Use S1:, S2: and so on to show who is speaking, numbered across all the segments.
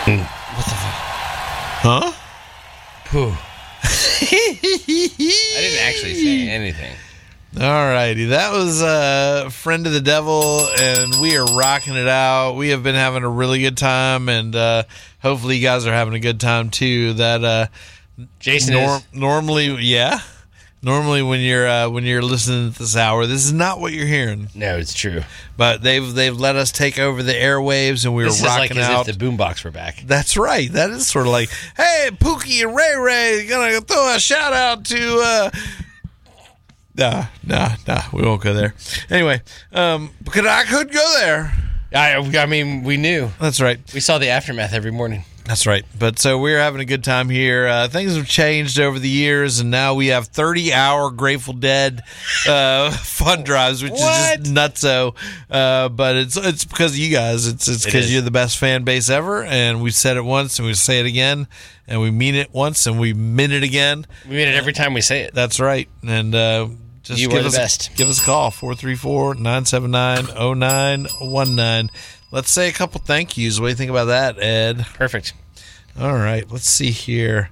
S1: What the fuck?
S2: Huh?
S1: Pooh. I didn't actually say anything.
S2: All righty. That was Friend of the Devil, and we are rocking it out. We have been having a really good time, and hopefully you guys are having a good time too. That
S1: Jason is.
S2: Normally when you're listening at this hour, this is not what you're hearing.
S1: No, it's true.
S2: But they've let us take over the airwaves, and we were rocking
S1: like
S2: out.
S1: as if the boombox were back.
S2: That's right. That is sort of like, hey, Pookie and Ray Ray, gonna throw a shout out to. Nah, we won't go there. Anyway, because I could go there.
S1: I mean, we knew.
S2: That's right.
S1: We saw the aftermath every morning.
S2: That's right. But so we're having a good time here. Things have changed over the years, and now we have 30-hour Grateful Dead fun drives, which is just nutso. But it's because of you guys. It's because you're the best fan base ever, and we said it once, and we say it again, and we mean it once, and we mean it again.
S1: We mean it every time we say it.
S2: That's right. And just
S1: you are the best.
S2: Give us a call, 434-979-0919. Let's say a couple thank yous. What do you think about that, Ed?
S1: Perfect.
S2: All right. Let's see here.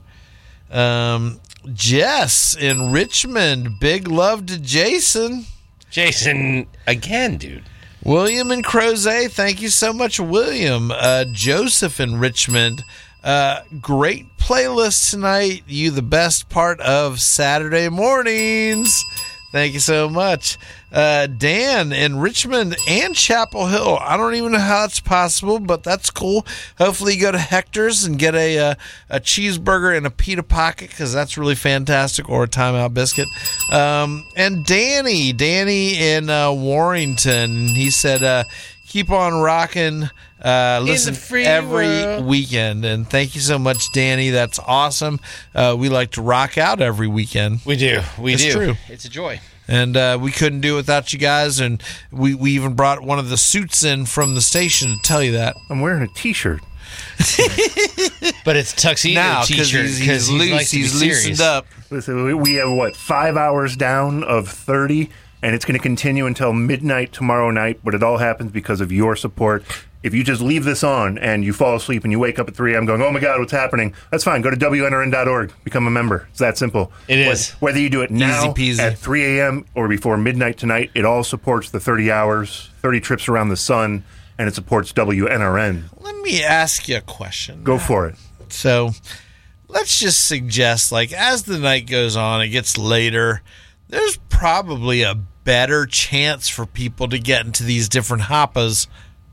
S2: Jess in Richmond. Big love to Jason.
S1: Jason, again, dude.
S2: William in Crozet. Thank you so much, William. Joseph in Richmond. Great playlist tonight. You the best part of Saturday mornings. Thank you so much. Dan in Richmond and Chapel Hill. I don't even know how that's possible, but that's cool. Hopefully you go to Hector's and get a cheeseburger and a pita pocket, because that's really fantastic, or a timeout biscuit. And Danny in Warrington. He said, keep on rocking. Listen every weekend, and thank you so much, Danny. That's awesome. We like to rock out every weekend.
S1: We do. It's
S2: true.
S1: It's a joy.
S2: And we couldn't do it without you guys, and we even brought one of the suits in from the station to tell you that.
S3: I'm wearing a T-shirt.
S1: But it's tuxedo
S2: now,
S1: T-shirt
S2: because he's loose. He's loosened up.
S3: Listen, we have, 5 hours down of 30, and it's going to continue until midnight tomorrow night, but it all happens because of your support. If you just leave this on and you fall asleep and you wake up at 3 a.m. going, oh my God, what's happening? That's fine. Go to WNRN.org. Become a member. It's that simple.
S1: It is.
S3: Whether you do it now at 3 a.m. or before midnight tonight, it all supports the 30 hours, 30 trips around the sun, and it supports WNRN.
S2: Let me ask you a question.
S3: Go for it.
S2: So let's just suggest, as the night goes on, it gets later, there's probably a better chance for people to get into these different Hoppa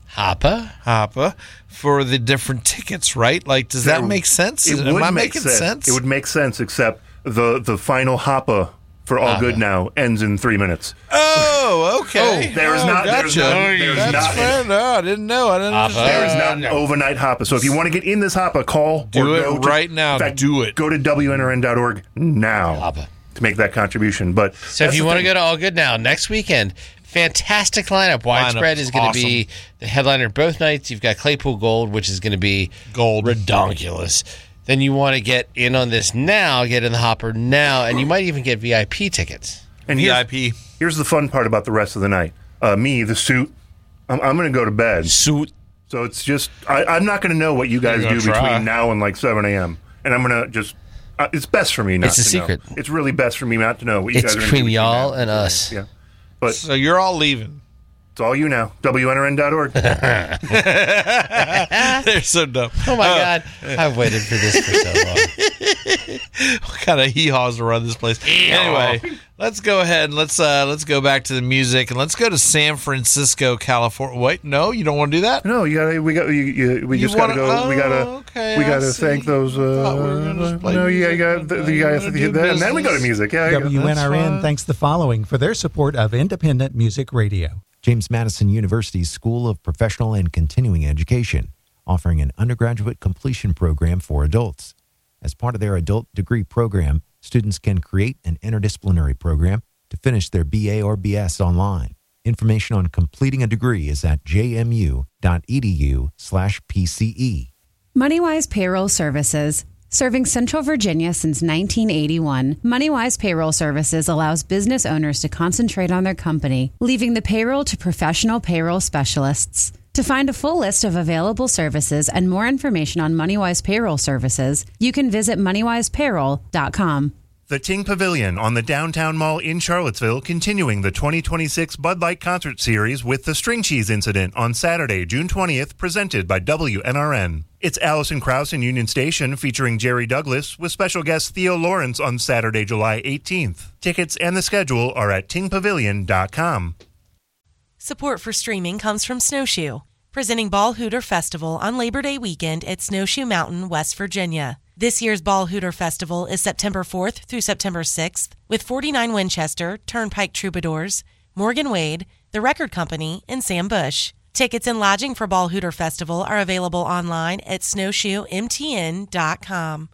S2: for the different tickets, right? Does that make sense? Am I making sense?
S3: It would make sense, except the final Hoppa for All Good Now ends in 3 minutes.
S2: Oh, okay.
S3: There's not.
S2: Gotcha. That's fair. No, I didn't know. I didn't understand.
S3: There is not an overnight Hoppa. So if you want to get in this Hoppa, call.
S2: Do it right now. Do it.
S3: Go to WNRN.org now
S1: Hoppa
S3: to make that contribution. But
S1: so if you want to go to All Good Now next weekend, fantastic lineup. Widespread is going to be the headliner both nights. You've got Claypool Gold, which is going to be redonkulous. Then you want to get in on this now, get in the hopper now, and you might even get VIP tickets.
S3: And here's the fun part about the rest of the night. Me, the suit, I'm going to go to bed.
S2: Suit.
S3: So it's just, I'm not going to know what you guys do between now and 7 a.m. And I'm going to just, it's best for me not to know.
S1: It's a secret.
S3: It's really best for me not to know what you guys are going to do.
S1: It's between y'all and us.
S3: Yeah. But
S2: so you're all leaving.
S3: It's all you now. WNRN.org.
S2: They're so dumb.
S1: Oh, my God. I've waited for this for so long.
S2: What kind of hee-haws to run this place? Anyway, let's go ahead and let's go back to the music, and let's go to San Francisco, California. Wait, no, you don't want to do that?
S3: No, we just got to go. We got to thank those. And then we go to music. Yeah,
S4: WNRN thanks the following for their support of independent music radio.
S5: James Madison University's School of Professional and Continuing Education, offering an undergraduate completion program for adults. As part of their adult degree program, students can create an interdisciplinary program to finish their BA or BS online. Information on completing a degree is at jmu.edu/PCE.
S6: MoneyWise Payroll Services. Serving Central Virginia since 1981, MoneyWise Payroll Services allows business owners to concentrate on their company, leaving the payroll to professional payroll specialists. To find a full list of available services and more information on MoneyWise Payroll services, you can visit MoneyWisePayroll.com.
S3: The Ting Pavilion on the Downtown Mall in Charlottesville, continuing the 2026 Bud Light Concert Series with the String Cheese Incident on Saturday, June 20th, presented by WNRN. It's Allison Krauss in Union Station featuring Jerry Douglas with special guest Theo Lawrence on Saturday, July 18th. Tickets and the schedule are at tingpavilion.com.
S7: Support for streaming comes from Snowshoe, presenting Ball Hooter Festival on Labor Day weekend at Snowshoe Mountain, West Virginia. This year's Ball Hooter Festival is September 4th through September 6th with 49 Winchester, Turnpike Troubadours, Morgan Wade, The Record Company, and Sam Bush. Tickets and lodging for Ball Hooter Festival are available online at snowshoemtn.com.